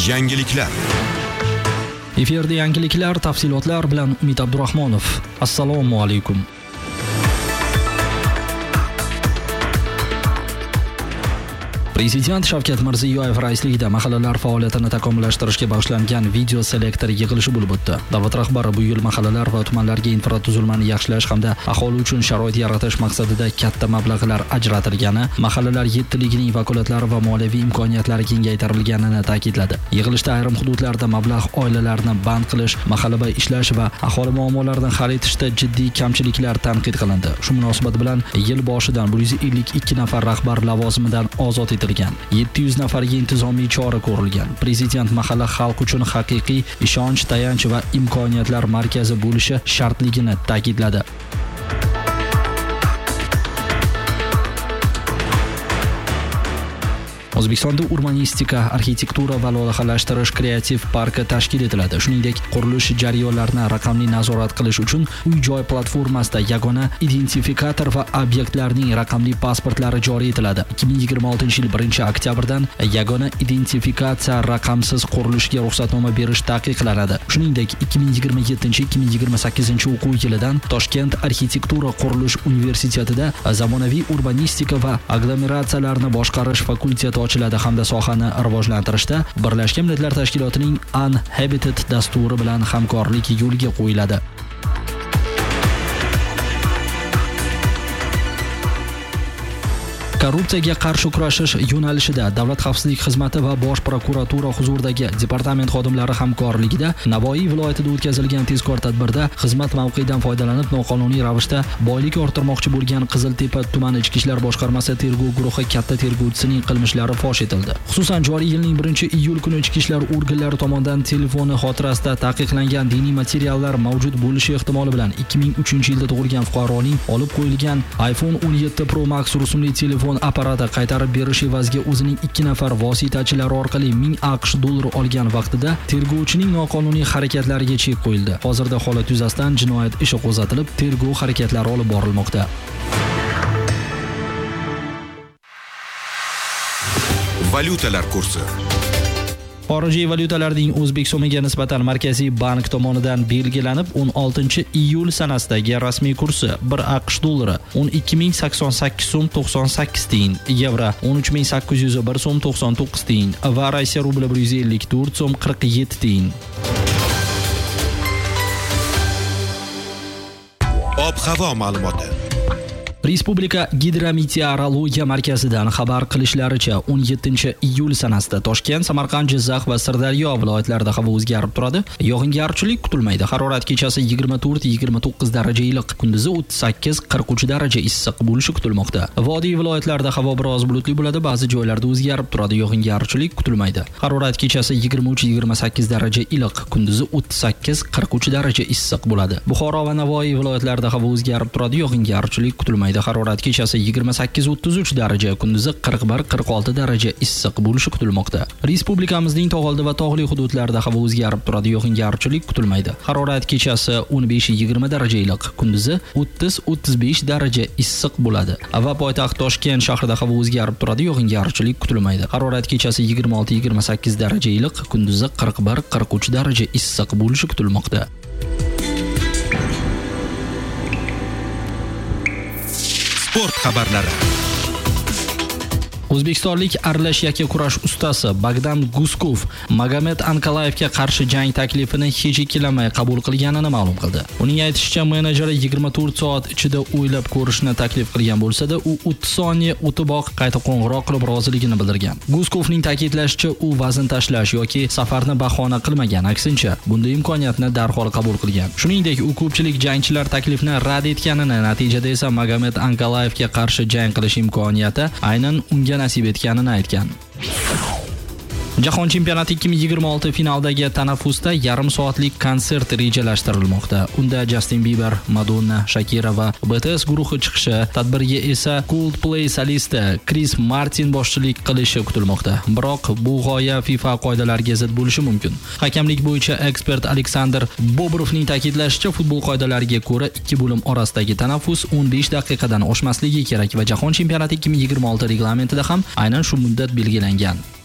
Yangiliklar. Efirda yangiliklar, tafsilotlar bilan Umid Abdurahmonov. Assalomu alaykum. Prezident Shavkat Mirziyoyev raisligida mahallalar faoliyatini takomillashtirishga bag'ishlangan video selektor yig'ilishi bo'lib o'tdi. Davlat rahbari bu yil mahallalar va tumanlarga infratuzilmani yaxshilash hamda aholi uchun sharoit yaratish maqsadida katta mablag'lar ajratilgani, mahallalar yettiligining vakolatlari va moliyaviy imkoniyatlari kengaytirilganini ta'kidladi. Yig'ilishda ayrim hududlarda mablag' oilalarni band qilish, mahallabay ishlash va aholi muammolaridan hal etishda jiddiy kamchiliklar tanqid qilindi. Shu munosabat bilan yil boshidan 152 nafar rahbar lavozimidan ozod etildi. 700 nafarga intizomiy chora ko'rilgan. Prezident mahalla xalq uchun haqiqiy ishonch, tayanch va imkoniyatlar markazi bo'lishi shartligini ta'kidladi. O'zbekistonda urbanistika, arxitektura va loyihalashtirish kreativ parki tashkil etiladi. Shuningdek, qurilish jarayonlarini raqamli nazorat qilish uchun uy-joy platformasida yagona identifikator va obyektlarning raqamli pasportlari joriy etiladi. 2026-yil 1-oktyabrdan yagona identifikatsiya raqamsiz qurilishga ruxsatnoma berish taqiqlanadi. Shuningdek, 2027-2028 o'quv yilidan Toshkent arxitektura qurilish universitetida zamonaviy urbanistika va aglomeratsiyalarni boshqarish fakulteti ochiladi hamda sohani rivojlantirishda Birlashgan Millatlar Tashkilotining Unhabited dasturi bilan hamkorlik yo'lga qo'yiladi. Korrupsiyaga qarshi kurashish yo'nalishida Davlat xavfsizlik xizmati va Bosh prokuratura huzuridagi departament xodimlari hamkorligida Navoiy viloyatida o'tkazilgan tezkor tadbirda xizmat mavqeyidan foydalanib noqonuniy ravishda boylik orttirmoqchi bo'lgan Qiziltepa tumani Ichki ishlar boshqarmasi tergov guruhi katta tergovchisining qilmishlari fosh etildi. Xususan, joriy yilning 1-iyul kuni Ichki ishlar organlari tomonidan telefoni xotirasida taqiqlangan diniy materiallar mavjud bo'lishi ehtimoli bilan 2003-yilda tug'ilgan fuqaroning olib qo'yilgan iPhone 17 Pro Max rusumli telefon apparati qaytarib berish evaziga o'zining 2 nafar vositachilari orqali 1000 AQSh dollari olgan vaqtida tergovchining noqonuniy harakatlariga chek qo'yildi. Hozirda holat yuzasidan jinoyat ishi qo'zg'atilib, tergov harakatlari olib borilmoqda. Valyutalar kursi. Xorijiy valyutalarning O'zbek so'miga nisbatan Markaziy bank tomonidan belgilanib 16-iyul sanasidagi rasmiy kursi 1 AQSh dollari 12088 so'm 98 tiyin, yevro 13801 so'm 99 tiyin va Rossiya rubli 154 so'm 47 tiyin. Ob-havo ma'lumoti. Respublika Gidrometeorologiya markazidan xabar qilishlaricha 17-iyul sanasida Toshkent, Samarqand, Jizzax va Sirdaryo viloyatlarida havo o'zgarib turadi. Yog'ingarchilik kutilmaydi. Harorat kechasi 24-29 daraja iliq, kunduzi 38-43 daraja issiq bo'lishi kutilmoqda. Vodiy viloyatlarida havo biroz bulutli bo'ladi, ba'zi joylarda o'zgarib turadi. Yog'ingarchilik kutilmaydi. Harorat kechasi 23-28 daraja iliq, kunduzi 38-43 daraja issiq bo'ladi. Buxoro va Navoiy viloyatlarida havo o'zgarib turadi. Yog'ingarchilik kutilmaydi. Harorat kechasi 28-33 daraja, kunduzi 41-46 daraja issiq bo'lishi kutilmoqda. Respublikamizning tog'oldi va tog'li hududlarida havo o'zgarib turadi, yog'ingarchilik kutilmaydi. Harorat kechasi 15-20 daraja iliq, kunduzi 30-35 daraja issiq bo'ladi. Va poytaxt Toshkent shahrida havo o'zgarib turadi, yog'ingarchilik kutilmaydi. Harorat kechasi 26-28 daraja iliq, kunduzi 41-43 daraja issiq bo'lishi kutilmoqda. Sport xabarlari. O'zbekistonlik aralash yakkakurash ustasi Bogdan Guskov Magomed Ankalayevga qarshi jang taklifini hech ikkilanmay qabul qilganini ma'lum qildi. Uning aytishicha, menejeri 24 soat ichida o'ylab ko'rishni taklif qilgan bo'lsa-da, u 30 soniya o'tiboq qayta qo'ng'iroq qilib roziligini bildirgan. Guskovning ta'kidlashicha, u vazn tashlash yoki safarni bahona qilmagan, aksincha, bunday imkoniyatni darhol qabul qilgan. Shuningdek, u ko'pchilik jangchilar taklifni rad etganini, natijada esa Magomed Ankalayevga qarshi jang qilish imkoniyati aynan unga nasib etganini aytgan. Jahon chempionati 2026 finaldagi tanaffusda yarim soatlik konsert rejalashtirilmoqda. Unda Justin Bieber, Madonna, Shakira va BTS guruhi chiqishi, tadbirga esa Coldplay solisti Chris Martin boshchilik qilishi kutilmoqda. Biroq bu g'oya FIFA qoidalariga zid bo'lishi mumkin. Hakamlik bo'yicha ekspert Alexander Bobrovning ta'kidlashicha, futbol qoidalariga ko'ra ikki bo'lim orasidagi tanaffus 15 daqiqadan oshmasligi kerak va Jahon chempionati 2026 reglamentida ham aynan shu muddat belgilangan.